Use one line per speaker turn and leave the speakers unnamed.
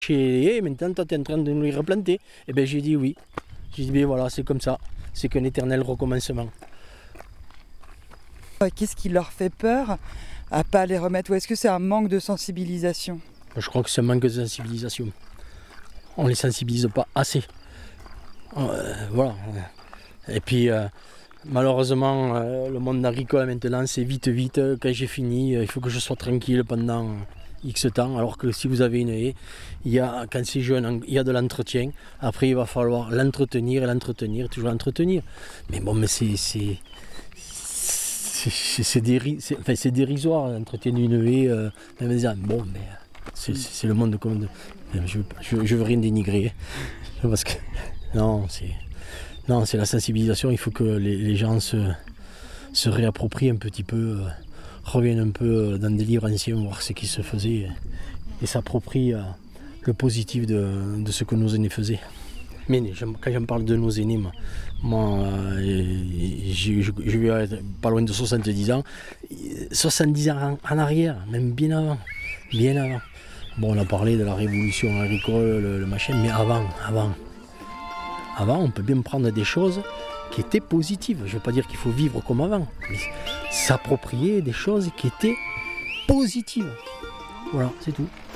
Et maintenant, toi, tu es en train de nous les replanter. Et bien, j'ai dit oui. J'ai dit, ben voilà, c'est comme ça. C'est qu'un éternel recommencement.
Qu'est-ce qui leur fait peur à pas les remettre? Ou est-ce que c'est un manque de sensibilisation?
Je crois que c'est un manque de sensibilisation. On ne les sensibilise pas assez. Voilà. Et puis, malheureusement, le monde agricole maintenant, c'est vite. Quand j'ai fini, il faut que je sois tranquille pendant X temps. Alors que si vous avez une haie, quand c'est jeune, il y a de l'entretien. Après, il va falloir l'entretenir, toujours l'entretenir. Mais bon, mais c'est dérisoire, l'entretien d'une haie. Bon, mais c'est le monde comme... Je veux rien dénigrer. Parce que, non, c'est la sensibilisation. Il faut que les gens se réapproprient un petit peu, reviennent un peu dans des livres anciens, voir ce qui se faisait et s'approprient le positif de ce que nos aînés faisaient. Mais quand j'en parle de nos aînés, moi je vais pas loin de 70 ans, 70 ans en arrière, même bien avant. Bon, on a parlé de la révolution agricole, le machin, mais avant, on peut bien prendre des choses qui étaient positives. Je ne veux pas dire qu'il faut vivre comme avant, mais s'approprier des choses qui étaient positives. Voilà, c'est tout.